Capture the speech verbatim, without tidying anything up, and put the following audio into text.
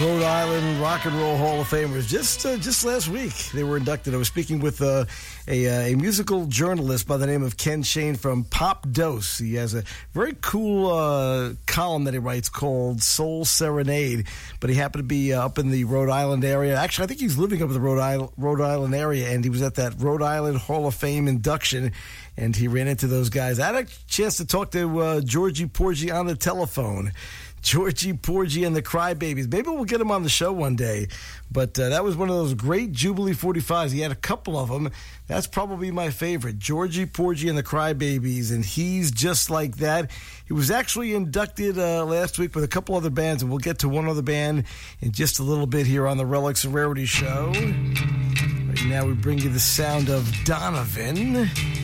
Rhode Island Rock and Roll Hall of Famers. Just uh, just last week, they were inducted. I was speaking with uh, a, a musical journalist by the name of Ken Shane from Pop Dose. He has a very cool uh, column that he writes called Soul Serenade, but he happened to be uh, up in the Rhode Island area. Actually, I think he's living up in the Rhode Island, Rhode Island area, and he was at that Rhode Island Hall of Fame induction, and he ran into those guys. I had a chance to talk to uh, Georgie Porgy on the telephone. Georgie Porgy and the Crybabies. Maybe we'll get him on the show one day. But uh, that was one of those great Jubilee forty-fives. He had a couple of them. That's probably my favorite. Georgie Porgy and the Crybabies. And He's Just Like That. He was actually inducted uh, last week with a couple other bands. And we'll get to one other band in just a little bit here on the Relics and Rarities show. Right now we bring you the sound of Donovan.